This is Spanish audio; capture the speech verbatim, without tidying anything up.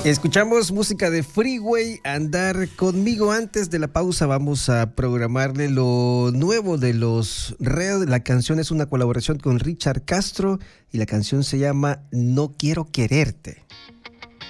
Escuchamos música de Freeway, Andar Conmigo. Antes de la pausa vamos a programarle lo nuevo de los Red. La canción es una colaboración con Richard Castro y la canción se llama No Quiero Quererte.